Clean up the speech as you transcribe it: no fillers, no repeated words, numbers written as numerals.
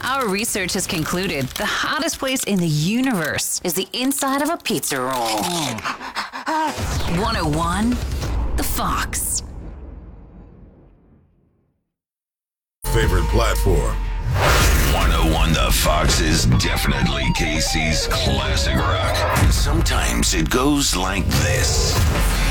Our research has concluded the hottest place in the universe is the inside of a pizza roll. 101, The Fox. Favorite platform. 101 The Fox is definitely KC's classic rock. And sometimes it goes like this.